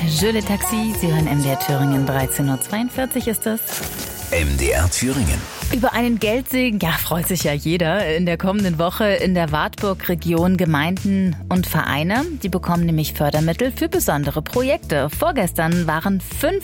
Je le Taxi. Sie hören MDR Thüringen, 13.42 Uhr ist das. MDR Thüringen. Über einen Geldsegen, freut sich ja jeder. In der kommenden Woche in der Wartburg-Region Gemeinden und Vereine. Die bekommen nämlich Fördermittel für besondere Projekte. Vorgestern waren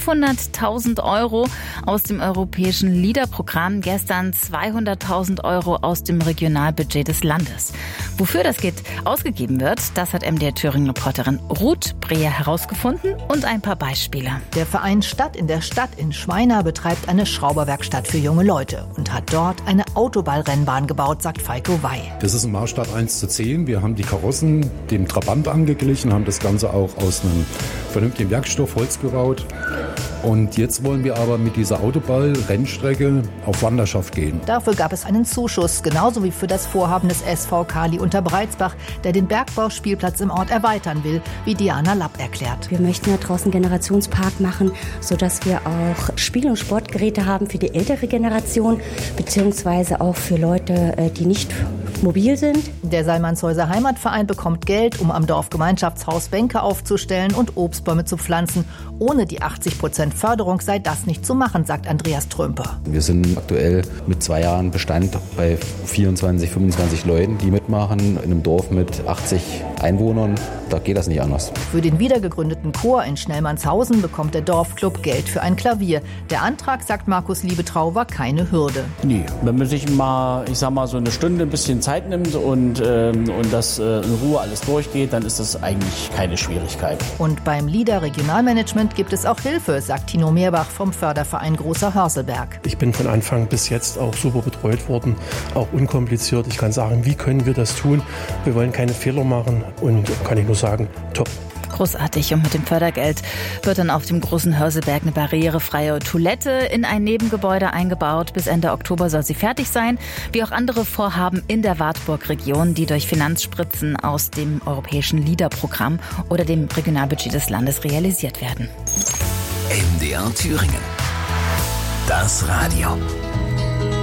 500.000 Euro aus dem europäischen LEADER-Programm, gestern 200.000 Euro aus dem Regionalbudget des Landes. Wofür das Geld ausgegeben wird, das hat MDR Thüringen-Reporterin Ruth Breher herausgefunden und ein paar Beispiele. Der Verein Stadt in der Stadt in Schweina betreibt eine Schrauberwerkstatt für junge Leute und hat dort eine Autoballrennbahn gebaut, sagt Falco Wey. Das ist ein Maßstab 1:10. Wir haben die Karossen dem Trabant angeglichen, haben das Ganze auch aus einem vernünftigen Werkstoff Holz gebaut. Und jetzt wollen wir aber mit dieser Autoball-Rennstrecke auf Wanderschaft gehen. Dafür gab es einen Zuschuss, genauso wie für das Vorhaben des SV Kali Unterbreizbach, der den Bergbauspielplatz im Ort erweitern will, wie Diana Lapp erklärt. Wir möchten ja draußen einen Generationspark machen, sodass wir auch Spiel- und Sportgeräte haben für die ältere Generation, beziehungsweise auch für Leute, die nicht mobil sind. Der Salmannshäuser Heimatverein bekommt Geld, um am Dorfgemeinschaftshaus Bänke aufzustellen und Obstbäume zu pflanzen. Ohne die 80% Förderung sei das nicht zu machen, sagt Andreas Trümper. Wir sind aktuell mit 2 Jahren Bestand bei 24, 25 Leuten, die mitmachen, in einem Dorf mit 80 Einwohnern. Da geht das nicht anders. Für den wiedergegründeten Chor in Schnellmannshausen bekommt der Dorfclub Geld für ein Klavier. Der Antrag, sagt Markus Liebetrau, war keine Hürde. Nee, wenn man sich mal, so eine Stunde ein bisschen Zeit nimmt und das in Ruhe alles durchgeht, dann ist das eigentlich keine Schwierigkeit. Und beim LEADER Regionalmanagement gibt es auch Hilfe, sagt Tino Meerbach vom Förderverein Großer Hörselberg. Ich bin von Anfang bis jetzt auch super betreut worden, auch unkompliziert. Ich kann sagen, wie können wir das tun? Wir wollen keine Fehler machen und kann ich nur sagen, top. Großartig. Und mit dem Fördergeld wird dann auf dem Großen Hörselberg eine barrierefreie Toilette in ein Nebengebäude eingebaut. Bis Ende Oktober soll sie fertig sein, wie auch andere Vorhaben in der Wartburg-Region, die durch Finanzspritzen aus dem europäischen LEADER-Programm oder dem Regionalbudget des Landes realisiert werden. MDR Thüringen. Das Radio.